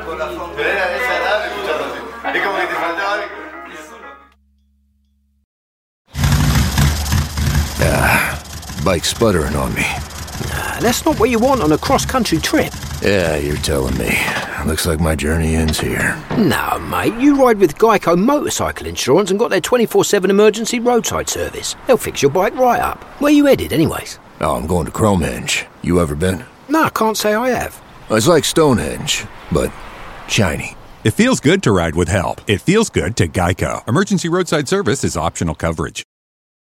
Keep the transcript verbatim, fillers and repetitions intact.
Pero era desagradable escucharlo así. Es como que te faltaba algo. Ah, bike's sputtering on me. Nah, that's not what you want on a cross-country trip. Yeah, you're telling me. Looks like my journey ends here. No, mate, you ride with Geico Motorcycle Insurance and got their twenty-four seven emergency roadside service. They'll fix your bike right up. Where you headed, anyways? Oh, I'm going to Cromehenge. You ever been? No, I can't say I have. It's like Stonehenge, but shiny. It feels good to ride with help. It feels good to Geico. Emergency roadside service is optional coverage.